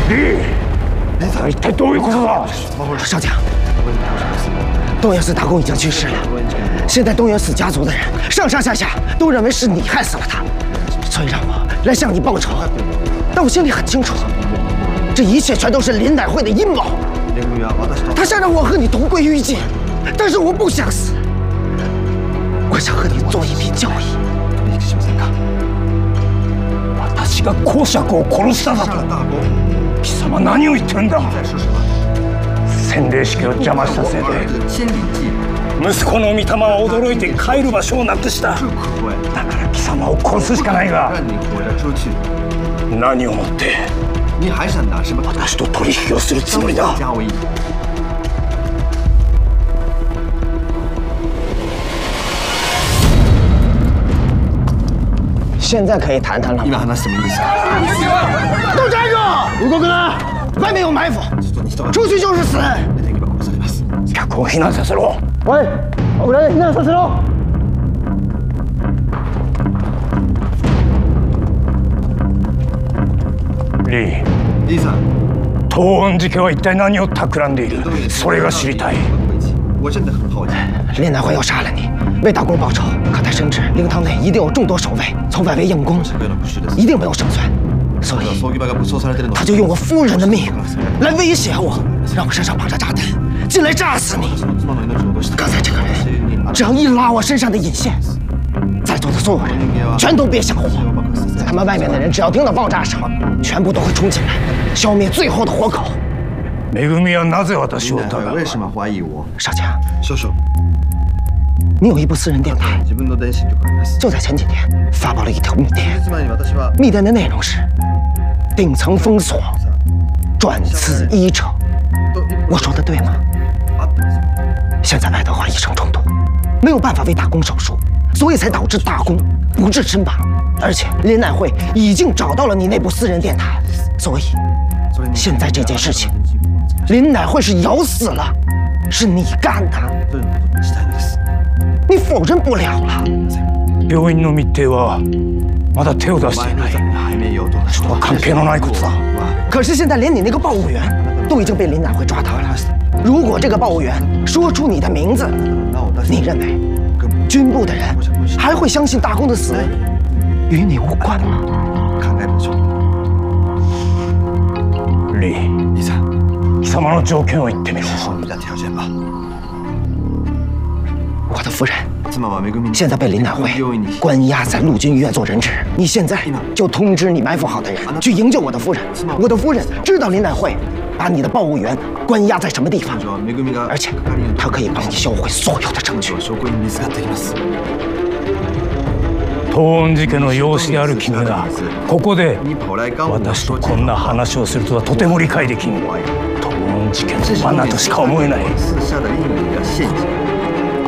一体どういうことだ？ 少将，东原寺大公已经去世了，现在东原寺家族的人上上下下都认为是你害死了他，所以让我来向你报仇。但我心里很清楚，这一切全都是林乃会的阴谋。他想让我和你同归于尽，但是我不想死，我想和你做一笔交易。 私が公爵を殺しただと？貴様何を言ってるんだ？洗礼式を邪魔したせいで息子の御霊は驚いて帰る場所をなくした。だから貴様を殺すしかないが、何をもって私と取引をするつもりだ？ 现在可以谈谈了吗？ 話してもいいですか？ 都站住！動くな！外面有埋伏，出去就是死。 客を避難させろ。 喂，我来避難させろ。 リーさん、 東恩寺家は一体何を企んでいる？それが知りたい。 林乃会要杀了你，为大公报仇。可他深知灵堂内一定有众多守卫，从外围硬攻，一定没有胜算。所以，他就用我夫人的命来威胁我，让我身上绑着炸弹，进来炸死你。刚才这个人，只要一拉我身上的引线，在座的所有人全都别想活。他们外面的人只要听到爆炸声，全部都会冲进来，消灭最后的活口。 めぐみはなぜ私を疑う？ 为什么怀疑我？ 少将， 少将， 你有一部私人电台，就在前几天发布了一条密电。密电的内容是：顶层封锁，转刺医者。我说的对吗？现在爱德华医生中毒，没有办法为大公手术，所以才导致大公不治身亡。而且林乃会已经找到了你那部私人电台，所以现在这件事情，林乃会是咬死了，是你干的，你否认不了了。 病院の密偵はまだ手を出していない。それは関係のないことだ。 可是现在连你那个报务员都已经被林乃会抓到了。如果这个报务员说出你的名字，你认为军部的人还会相信大公的死与你无关吗？ リー、貴様の条件を言ってみろ。 我的夫人现在被林乃会关押在陆军医院做人质，你现在就通知你埋伏好的人去营救我的夫人。我的夫人知道林乃会把你的报务员关押在什么地方，而且他可以帮你销毁所有的证据。 東恩寺家の養子である君がここで私とこんな話をするとはとても理解できん。東恩寺家の罠としか思えない。